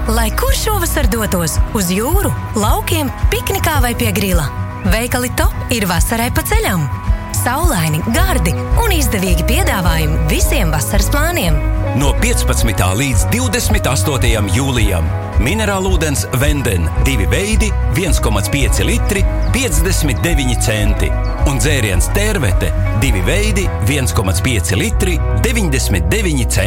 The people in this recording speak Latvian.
Lai kur šovasar dotos uz jūru, laukiem, piknikā vai pie grila. Veikali Top ir vasarai pa ceļam. Saulaini, gardi un izdevīgi piedāvājumi visiem vasaras plāniem. No 15. līdz 28. jūlijam. Minerālūdens Venden 2 veidi, 1,5 litri, 59 centi. Un dzēriens Tērvete 2 veidi, 1,5 litri, 99 centi.